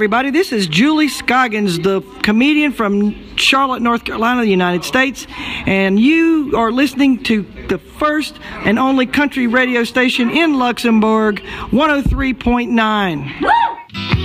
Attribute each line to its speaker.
Speaker 1: everybody. This is Julie Scoggins, the comedian from Charlotte, North Carolina, the United States, and you are listening to the first and only country radio station in Luxembourg, 103.9.